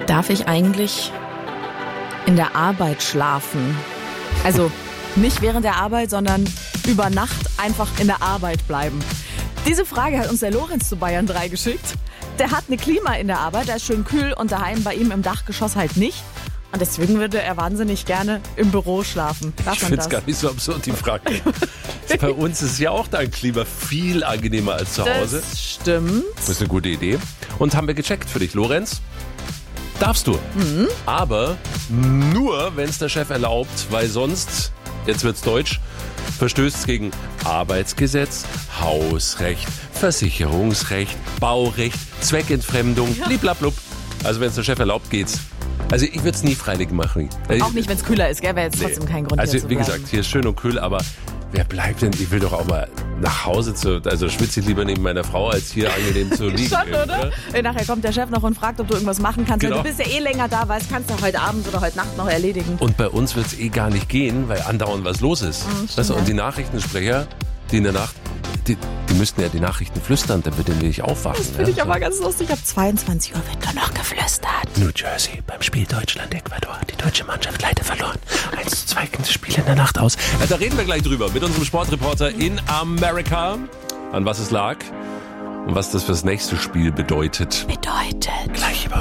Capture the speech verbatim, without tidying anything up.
Darf ich eigentlich in der Arbeit schlafen? Also nicht während der Arbeit, sondern über Nacht einfach in der Arbeit bleiben. Diese Frage hat uns der Lorenz zu Bayern drei geschickt. Der hat eine Klima in der Arbeit, da ist schön kühl und daheim bei ihm im Dachgeschoss halt nicht. Und deswegen würde er wahnsinnig gerne im Büro schlafen. Darf Ich man finde es das? gar nicht so absurd, die Frage. Bei uns ist ja auch dein Klima viel angenehmer als zu Hause. Das stimmt. Das ist eine gute Idee. Und haben wir gecheckt für dich, Lorenz. Darfst du. Mhm. Aber nur, wenn es der Chef erlaubt, weil sonst, jetzt wird's deutsch, verstößt es gegen Arbeitsgesetz, Hausrecht, Versicherungsrecht, Baurecht, Zweckentfremdung, Ja. bliblablub. Also wenn es der Chef erlaubt, geht's. Also ich würde es nie freiwillig machen. Auch nicht, wenn es kühler ist, gell? Wäre jetzt trotzdem kein Grund, Also hier zu wie bleiben. gesagt, hier ist schön und kühl, aber wer bleibt denn? Ich will doch auch mal nach Hause zu, also schwitze ich lieber neben meiner Frau, als hier angenehm zu liegen. Schon, oder? Äh, Nachher kommt der Chef noch und fragt, ob du irgendwas machen kannst. Genau. Weil du bist ja eh länger da, weißt, kannst du heute Abend oder heute Nacht noch erledigen. Und bei uns wird es eh gar nicht gehen, weil andauernd was los ist. stimmt, weißt du, ja. und die Nachrichtensprecher, die in der Nacht, die, die müssten ja die Nachrichten flüstern, damit den will ich aufwachen. Das finde ich ja? aber ganz lustig. Ab zweiundzwanzig Uhr wird nur noch geflüstert. New Jersey, beim Spiel Deutschland-Ecuador. Die deutsche Mannschaft leider verloren. eins zu zwei ging das Spiel in der Nacht aus. Ja, da reden wir gleich drüber mit unserem Sportreporter in Amerika. An was es lag und was das fürs nächste Spiel bedeutet. Bedeutet. Gleich über